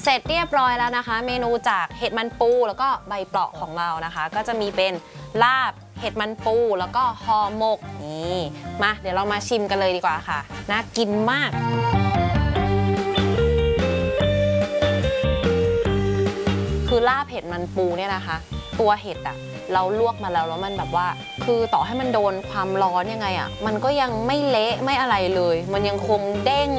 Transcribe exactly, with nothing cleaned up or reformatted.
เสร็จเรียบร้อยแล้วนะคะเมนูจากเห็ดมันปูแล้วก็ใบเปราะของเรานะคะก็จะมีเป็นลาบเห็ดมันปูแล้วก็ห่อหมกนี่มาเดี๋ยวเรามาชิมกันเลยดีกว่าค่ะน่ากินมากคือลาบเห็ดมันปูเนี่ยนะคะตัวเห็ดอะเราลวกมาแล้วแล้วมันแบบว่าคือต่อให้มันโดนความร้อนยังไงอะมันก็ยังไม่เละไม่อะไรเลยมันยังคงเด้ง